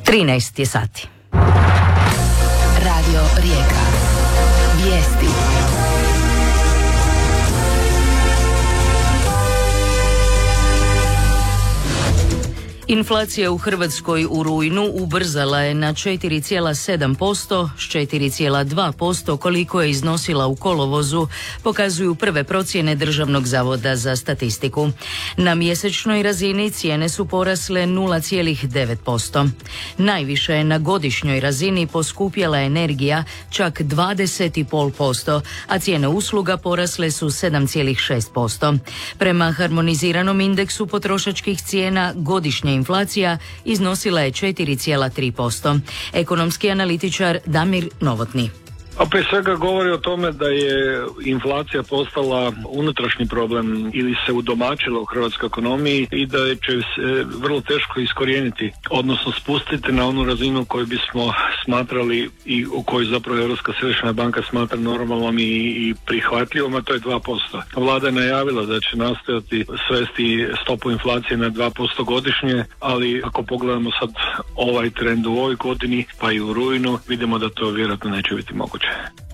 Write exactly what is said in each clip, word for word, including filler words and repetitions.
trinaest je sati. Radio Rijeka. Vijesti. Inflacija u Hrvatskoj u rujnu ubrzala je na četiri zarez sedam posto s četiri zarez dva posto koliko je iznosila u kolovozu, pokazuju prve procjene Državnog zavoda za statistiku. Na mjesečnoj razini cijene su porasle nula zarez devet posto. Najviše je na godišnjoj razini poskupjela energija, čak dvadeset zarez pet posto, a cijene usluga porasle su sedam zarez šest posto. Prema harmoniziranom indeksu potrošačkih cijena godišnje inflacija iznosila je četiri zarez tri posto. Ekonomski analitičar Damir Novotni. A prije svega govori o tome da je inflacija postala unutrašnji problem ili se udomačila u hrvatskoj ekonomiji i da će se vrlo teško iskorijeniti, odnosno spustiti na onu razinu koju bismo smatrali i u kojoj zapravo Europska središnja banka smatra normalnom i, i prihvatljivom, a to je dva posto. Vlada je najavila da će nastojati svesti stopu inflacije na dva posto godišnje, ali ako pogledamo sad ovaj trend u ovoj godini pa i u rujnu, vidimo da to vjerojatno neće biti moguće.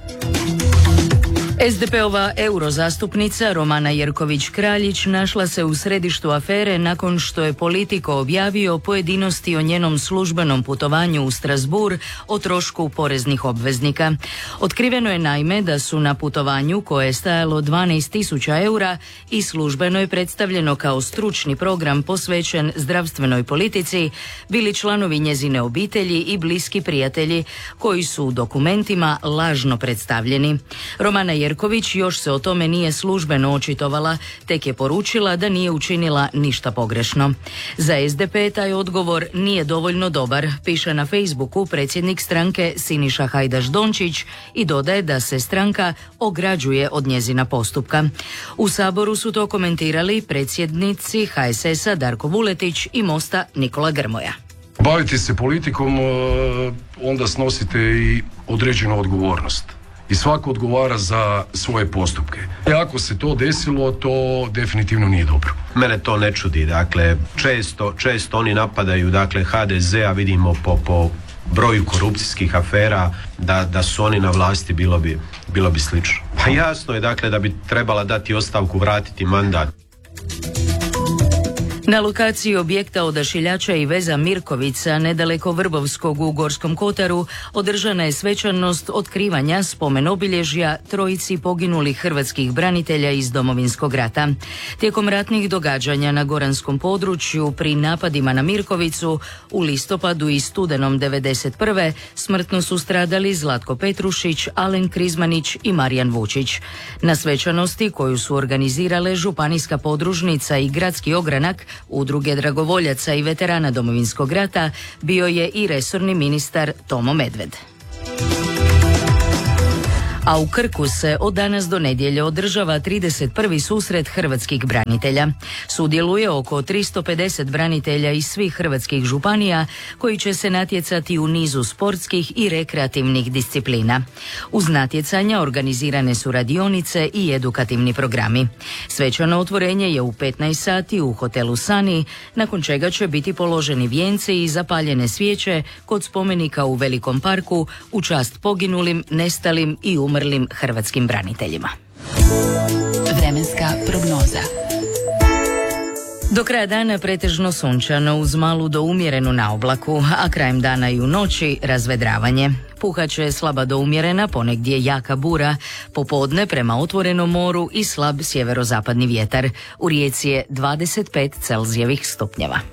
es de pe-ova eurozastupnica Romana Jerković-Kraljić našla se u središtu afere nakon što je Politico objavio pojedinosti o njenom službenom putovanju u Strasbourg o trošku poreznih obveznika. Otkriveno je naime da su na putovanju koje je stajalo dvanaest tisuća eura i službeno je predstavljeno kao stručni program posvećen zdravstvenoj politici bili članovi njezine obitelji i bliski prijatelji koji su u dokumentima lažno predstavljeni. Romana Jerković još se o tome nije službeno očitovala, tek je poručila da nije učinila ništa pogrešno. Za es de pe taj odgovor nije dovoljno dobar, piše na Facebooku predsjednik stranke Siniša Hajdaš Dončić i dodaje da se stranka ograđuje od njezina postupka. U Saboru su to komentirali predsjednici ha es es-a Darko Vuletić i Mosta Nikola Grmoja. Bavite se politikom, onda snosite i određenu odgovornost. I svako odgovara za svoje postupke. I ako se to desilo, to definitivno nije dobro. Mene to ne čudi, dakle, često, često oni napadaju, dakle, ha de ze, a vidimo po, po broju korupcijskih afera da, da su oni na vlasti, bilo bi, bilo bi slično. Pa jasno je, dakle, da bi trebala dati ostavku, vratiti mandat. Na lokaciji objekta Odašiljača i veza Mirkovica, nedaleko Vrbovskog u Gorskom Kotaru, održana je svečanost otkrivanja spomen obilježja trojici poginulih hrvatskih branitelja iz Domovinskog rata. Tijekom ratnih događanja na goranskom području pri napadima na Mirkovicu u listopadu i studenom devedeset prve smrtno su stradali Zlatko Petrušić, Alen Krizmanić i Marijan Vučić. Na svečanosti koju su organizirale Županijska podružnica i Gradski ogranak Udruge dragovoljaca i veterana Domovinskog rata, bio je i resorni ministar Tomo Medved. A u Krku se od danas do nedjelje održava trideset prvi susret hrvatskih branitelja. Sudjeluje oko tristo pedeset branitelja iz svih hrvatskih županija koji će se natjecati u nizu sportskih i rekreativnih disciplina. Uz natjecanja organizirane su radionice i edukativni programi. Svečano otvorenje je u petnaest sati u hotelu Sani, nakon čega će biti položeni vijenci i zapaljene svijeće kod spomenika u Velikom parku u čast poginulim, nestalim i umrlim umrlim hrvatskim braniteljima. Vremenska prognoza. Do kraja dana pretežno sunčano uz malu do umjerenu naoblaku, a krajem dana i u noći razvedravanje. Puhaće slaba do umjerena, ponegdje jaka bura, popodne prema otvorenom moru i slab sjeverozapadni vjetar. U Rijeci je dvadeset pet Celzijevih stupnjeva.